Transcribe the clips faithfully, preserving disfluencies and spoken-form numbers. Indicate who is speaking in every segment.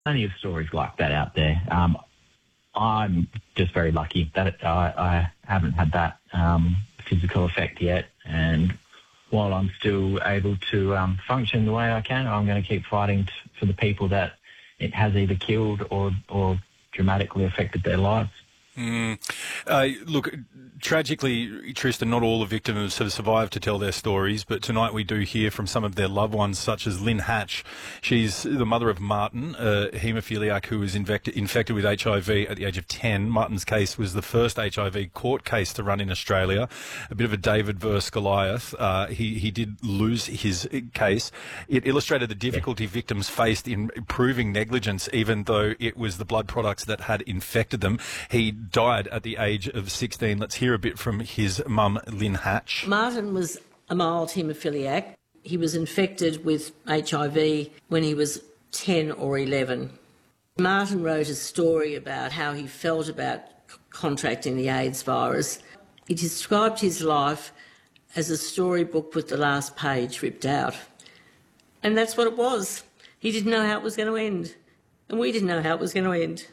Speaker 1: plenty of stories like that out there. Um, I'm just very lucky that it, I, I haven't had that um, physical effect yet. And while I'm still able to um, function the way I can, I'm going to keep fighting t- for the people that it has either killed or, or dramatically affected their lives.
Speaker 2: Mm. Uh, look, tragically, Tristan, not all the victims have survived to tell their stories, but tonight we do hear from some of their loved ones, such as Lynn Hatch. She's the mother of Martin, a haemophiliac who was infected, infected with H I V at the age of ten. Martin's case was the first H I V court case to run in Australia. A bit of a David versus Goliath. Uh, he, he did lose his case. It illustrated the difficulty victims faced in proving negligence, even though it was the blood products that had infected them. He died at the age of sixteen. Let's hear a bit from his mum, Lynn Hatch.
Speaker 3: Martin was a mild haemophiliac. He was infected with H I V when he was ten or eleven. Martin wrote a story about how he felt about contracting the AIDS virus. He described his life as a storybook with the last page ripped out. And that's what it was. He didn't know how it was going to end. And we didn't know how it was going to end.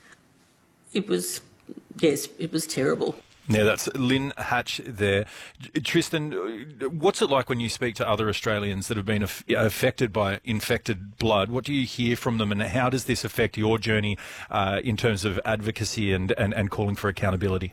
Speaker 3: It was... Yes, it was terrible.
Speaker 2: Yeah, that's Lynn Hatch there. Tristan, what's it like when you speak to other Australians that have been aff- affected by infected blood? What do you hear from them, and how does this affect your journey uh, in terms of advocacy and, and, and calling for accountability?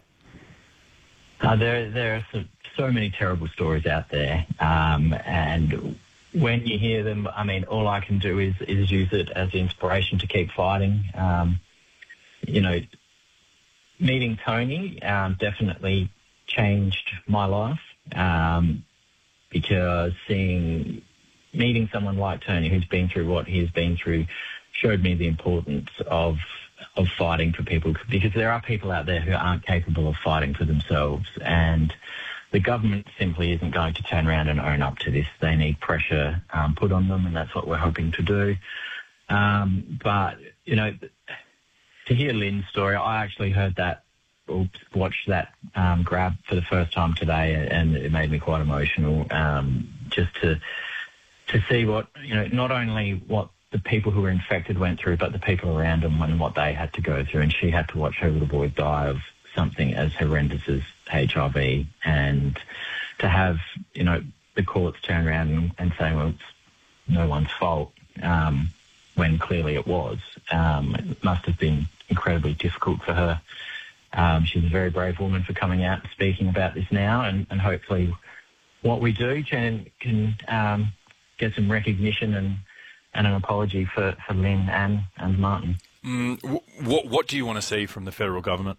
Speaker 1: Uh, there, there are so, so many terrible stories out there, um, and when you hear them, I mean, all I can do is, is use it as inspiration to keep fighting. Um, you know, meeting Tony um, definitely changed my life um, because seeing, meeting someone like Tony who's been through what he's been through showed me the importance of of fighting for people, because there are people out there who aren't capable of fighting for themselves, and the government simply isn't going to turn around and own up to this. They need pressure um, put on them, and that's what we're hoping to do. Um, but, you know, to hear Lynn's story, I actually heard that, or watched that um, grab for the first time today, and it made me quite emotional. Um, just to to see what, you know, not only what the people who were infected went through, but the people around them and what they had to go through. And she had to watch her little boy die of something as horrendous as H I V, and to have, you know, the courts turn around and, and say, well, it's no one's fault, um, when clearly it was. Um, it must have been incredibly difficult for her. Um, she's a very brave woman for coming out and speaking about this now, and, and hopefully what we do can, can um, get some recognition and, and an apology for, for Lynn and, and Martin.
Speaker 2: Mm, what, what do you want to see from the federal government?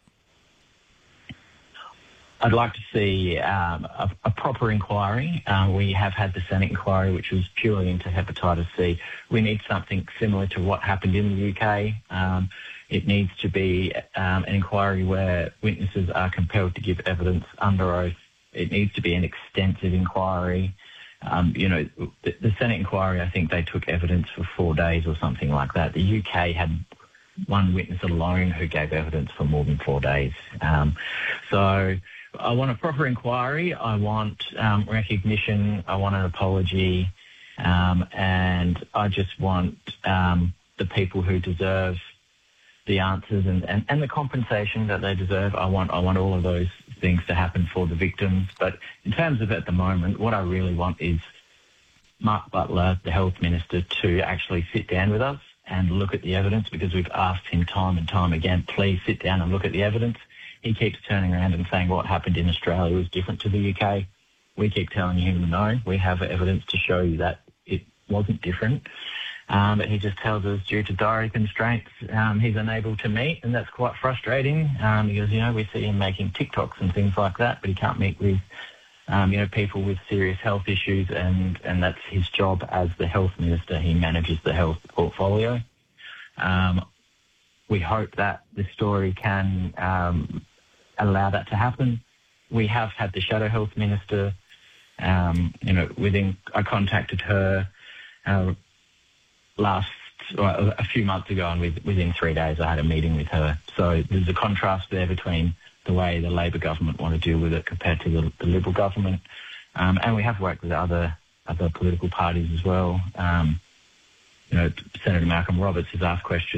Speaker 1: I'd like to see um, a, a proper inquiry. Uh, we have had the Senate inquiry, which was purely into hepatitis C. We need something similar to what happened in the U K. Um, it needs to be um, an inquiry where witnesses are compelled to give evidence under oath. It needs to be an extensive inquiry. Um, you know, the, the Senate inquiry, I think they took evidence for four days or something like that. The U K had one witness alone who gave evidence for more than four days. Um, so I want a proper inquiry. I want um, recognition. I want an apology. Um, and I just want um, the people who deserve the answers and, and, and the compensation that they deserve. I want I want all of those things to happen for the victims. But in terms of at the moment, what I really want is Mark Butler, the Health Minister, to actually sit down with us and look at the evidence, because we've asked him time and time again, please sit down and look at the evidence. He keeps turning around and saying what happened in Australia was different to the U K. We keep telling him, no, we have evidence to show you that it wasn't different. Um, but he just tells us due to diary constraints, um, he's unable to meet, and that's quite frustrating um, because, you know, we see him making TikToks and things like that, but he can't meet with, um, you know, people with serious health issues, and, and that's his job as the Health Minister. He manages the health portfolio. Um, we hope that the story can um, allow that to happen. We have had the Shadow Health Minister, um, you know, within, I contacted her uh, last, well, a few months ago, and within three days I had a meeting with her. So there's a contrast there between the way the Labor government want to deal with it compared to the, the Liberal government. Um, and we have worked with other other political parties as well. Um, you know, Senator Malcolm Roberts has asked questions